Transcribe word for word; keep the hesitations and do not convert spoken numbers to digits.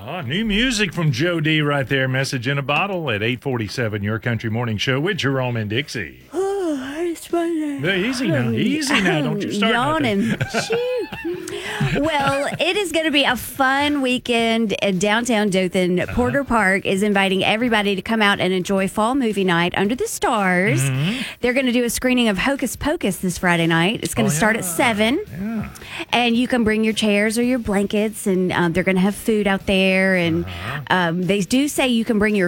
Oh, new music from Joe D right there. Message in a bottle at eight forty-seven, Your Country Morning Show with Jerome and Dixie. Oh, it's funny. No, easy now. Easy now. Don't you start Yawning. Well, it is going to be a fun weekend in downtown Dothan. Uh-huh. Porter Park is inviting everybody to come out and enjoy fall movie night under the stars. Mm-hmm. They're going to do a screening of Hocus Pocus this Friday night. It's going to oh, start yeah. at seven. Yeah. And you can bring your chairs or your blankets, and um, they're going to have food out there. And uh-huh. um, they do say you can bring your